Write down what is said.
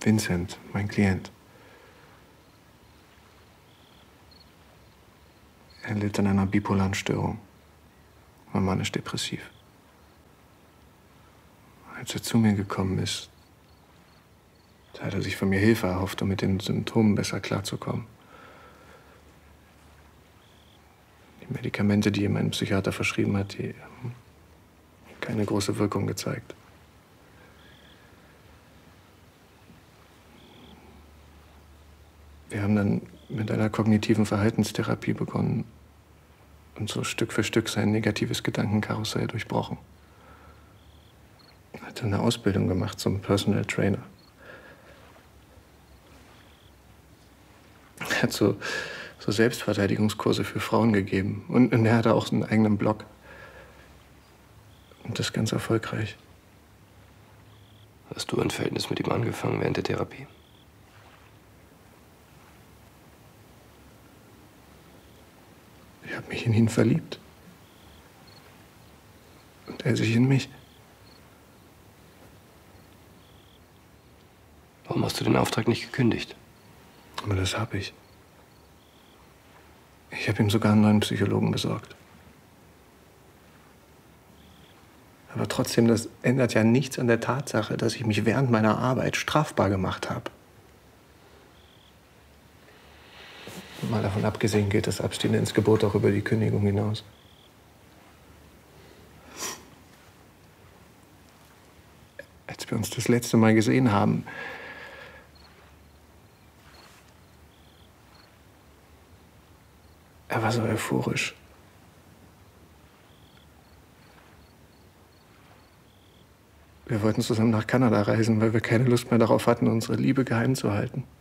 Vincent, mein Klient. Er litt an einer bipolaren Störung. War manisch-depressiv. Als er zu mir gekommen ist, da hat er sich von mir Hilfe erhofft, um mit den Symptomen besser klarzukommen. Die Medikamente, die ihm mein Psychiater verschrieben hat, die haben keine große Wirkung gezeigt. Wir haben dann mit einer kognitiven Verhaltenstherapie begonnen und so Stück für Stück sein negatives Gedankenkarussell durchbrochen. Er hat eine Ausbildung gemacht zum Personal Trainer. Er hat so Selbstverteidigungskurse für Frauen gegeben. Und er hatte auch einen eigenen Blog. Und das ganz erfolgreich. Hast du ein Verhältnis mit ihm angefangen während der Therapie? Ich habe mich in ihn verliebt. Und er sich in mich. Warum hast du den Auftrag nicht gekündigt? Aber das habe ich. Ich habe ihm sogar einen neuen Psychologen besorgt. Aber trotzdem, das ändert ja nichts an der Tatsache, dass ich mich während meiner Arbeit strafbar gemacht habe. Mal davon abgesehen geht das Abstinenzgebot auch über die Kündigung hinaus. Als wir uns das letzte Mal gesehen haben, er war so euphorisch. Wir wollten zusammen nach Kanada reisen, weil wir keine Lust mehr darauf hatten, unsere Liebe geheim zu halten.